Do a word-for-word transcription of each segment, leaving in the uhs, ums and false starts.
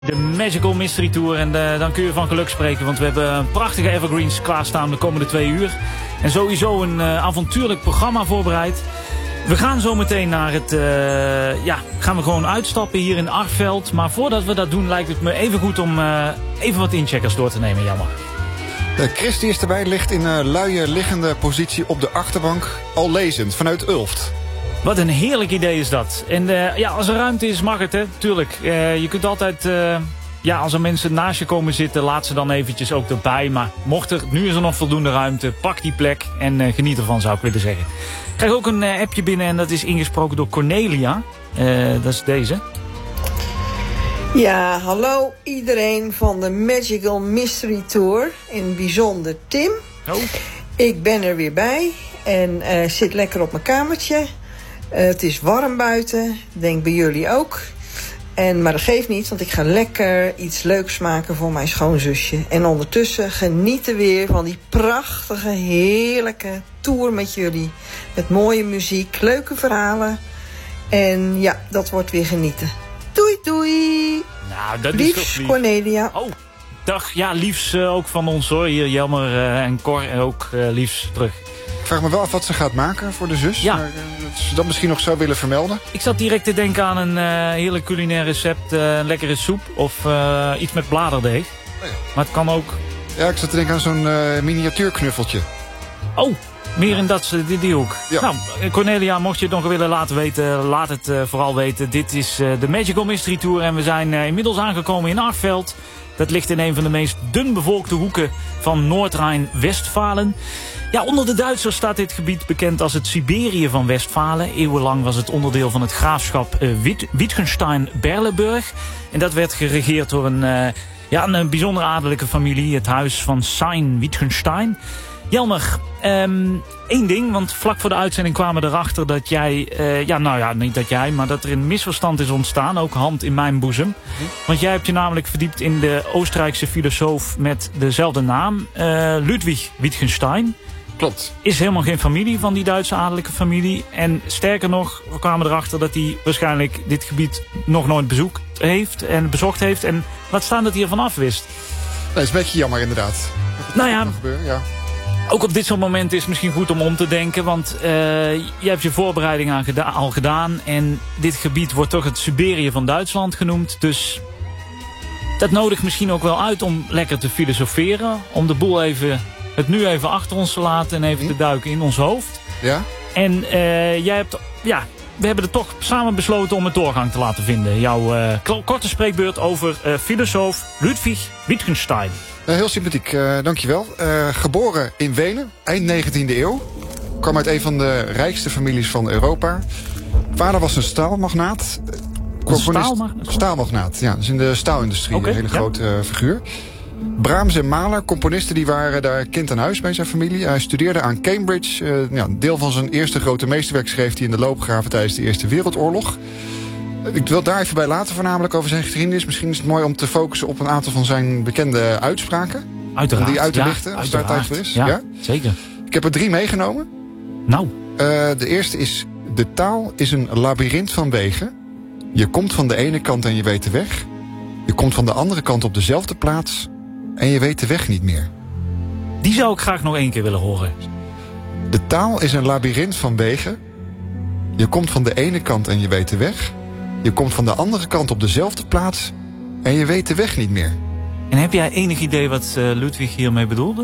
De Magical Mystery Tour en uh, dan kun je van geluk spreken, want we hebben een prachtige evergreens klaarstaan de komende twee uur. En sowieso een uh, avontuurlijk programma voorbereid. We gaan zo meteen naar het, uh, ja, gaan we gewoon uitstappen hier in Arfveld. Maar voordat we dat doen lijkt het me even goed om uh, even wat incheckers door te nemen, jammer. De Chris die is erbij, ligt in een luie liggende positie op de achterbank, al lezend vanuit Ulft. Wat een heerlijk idee is dat. En uh, ja, als er ruimte is, mag het, hè. Tuurlijk. Uh, je kunt altijd, uh, ja, als er mensen naast je komen zitten, laat ze dan eventjes ook erbij. Maar mocht er, nu is er nog voldoende ruimte, pak die plek en uh, geniet ervan, zou ik willen zeggen. Ik krijg ook een uh, appje binnen en dat is ingesproken door Cornelia. Uh, dat is deze. Ja, hallo iedereen van de Magical Mystery Tour. In het bijzonder Tim. Oh. Ik ben er weer bij en uh, zit lekker op mijn kamertje. Uh, het is warm buiten, denk bij jullie ook. En, maar dat geeft niet, want ik ga lekker iets leuks maken voor mijn schoonzusje. En ondertussen genieten weer van die prachtige, heerlijke tour met jullie. Met mooie muziek, leuke verhalen. En ja, dat wordt weer genieten. Doei, doei! Nou, dat Liefs, is lief. Cornelia. Oh, dag. Ja, liefs uh, ook van ons hoor. Hier Jelmer uh, en Cor en ook uh, liefs terug. Ik vraag me wel af wat ze gaat maken voor de zus. Ja. Maar, uh, dat ze dat misschien nog zou willen vermelden. Ik zat direct te denken aan een uh, heerlijk culinair recept. Uh, een lekkere soep of uh, iets met bladerdeeg. Oh ja. Maar het kan ook... Ja, ik zat te denken aan zo'n uh, miniatuurknuffeltje. Oh, meer in dat, die, die hoek. Ja. Nou, Cornelia, mocht je het nog willen laten weten, laat het uh, vooral weten. Dit is uh, de Magical Mystery Tour en we zijn uh, inmiddels aangekomen in Arfveld. Dat ligt in een van de meest dunbevolkte hoeken van Noord-Rijn-Westfalen. Ja, onder de Duitsers staat dit gebied bekend als het Siberië van Westfalen. Eeuwenlang was het onderdeel van het graafschap uh, Wit Wittgenstein-Berleburg. En dat werd geregeerd door een, uh, ja, een bijzonder adellijke familie, het huis van Sayn-Wittgenstein. Jelmer, um, één ding, want vlak voor de uitzending kwamen we erachter dat jij... Uh, ja, nou ja, niet dat jij, maar dat er een misverstand is ontstaan. Ook hand in mijn boezem. Hm? Want jij hebt je namelijk verdiept in de Oostenrijkse filosoof met dezelfde naam. Uh, Ludwig Wittgenstein. Klopt. Is helemaal geen familie van die Duitse adellijke familie. En sterker nog, we kwamen erachter dat hij waarschijnlijk dit gebied nog nooit bezoekt heeft en bezocht heeft. En laat staan dat hij ervan af wist. Dat is een beetje jammer inderdaad. Nou ja... ja. Ook op dit soort momenten is het misschien goed om om te denken. Want uh, je hebt je voorbereiding aan geda- al gedaan. En dit gebied wordt toch het Siberië van Duitsland genoemd. Dus dat nodigt misschien ook wel uit om lekker te filosoferen. Om de boel even, het nu even achter ons te laten en even hm? te duiken in ons hoofd. Ja? En uh, jij hebt, ja, we hebben er toch samen besloten om een doorgang te laten vinden. Jouw uh, korte spreekbeurt over uh, filosoof Ludwig Wittgenstein. Uh, heel sympathiek, uh, dankjewel. Uh, geboren in Wenen, eind negentiende eeuw. Kwam uit een van de rijkste families van Europa. Vader was een staalmagnaat. Een staalmagnaat? Staalmagnaat, ja. Dus in de staalindustrie okay, een hele ja. grote uh, figuur. Brahms en Mahler, componisten, die waren daar kind aan huis bij zijn familie. Hij studeerde aan Cambridge. Uh, ja, een deel van zijn eerste grote meesterwerk schreef hij in de loopgraven tijdens de Eerste Wereldoorlog. Ik wil daar even bij laten, voornamelijk over zijn geschiedenis. Misschien is het mooi om te focussen op een aantal van zijn bekende uitspraken. Uiteraard. Om die uit te ja, lichten, als daar tijd voor is. Ja, ja, zeker. Ik heb er drie meegenomen. Nou. Uh, de eerste is: de taal is een labyrint van wegen. Je komt van de ene kant en je weet de weg. Je komt van de andere kant op dezelfde plaats en je weet de weg niet meer. Die zou ik graag nog één keer willen horen. De taal is een labyrint van wegen. Je komt van de ene kant en je weet de weg. Je komt van de andere kant op dezelfde plaats en je weet de weg niet meer. En heb jij enig idee wat uh, Ludwig hiermee bedoelde?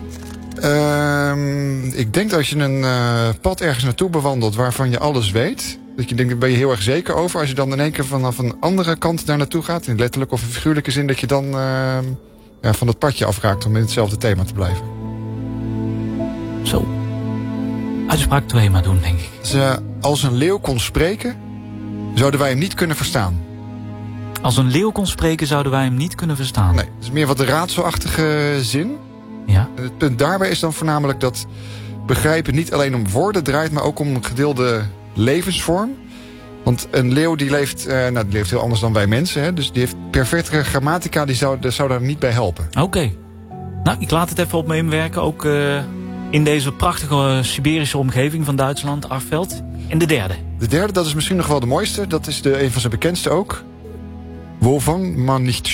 Uh, ik denk dat als je een uh, pad ergens naartoe bewandelt waarvan je alles weet, dat je denkt, daar ben je heel erg zeker over. Als je dan in één keer vanaf een andere kant daar naartoe gaat, in letterlijk of in figuurlijke zin, dat je dan uh, ja, van het padje afraakt om in hetzelfde thema te blijven. Zo. Uitspraak twee maar doen, denk ik. Dus, uh, als een leeuw kon spreken, zouden wij hem niet kunnen verstaan. Als een leeuw kon spreken, zouden wij hem niet kunnen verstaan. Nee, het is meer wat een raadselachtige zin. Ja. En het punt daarbij is dan voornamelijk dat begrijpen niet alleen om woorden draait, maar ook om een gedeelde levensvorm. Want een leeuw die leeft, uh, nou, die leeft heel anders dan wij mensen. Hè? Dus die heeft perfectere grammatica, die zou, die zou daar niet bij helpen. Oké. Okay. Nou, ik laat het even op me inwerken. Ook uh, in deze prachtige uh, Siberische omgeving van Duitsland, Arfveld. En de derde? De derde, dat is misschien nog wel de mooiste. Dat is de, een van zijn bekendste ook. Wovon man nicht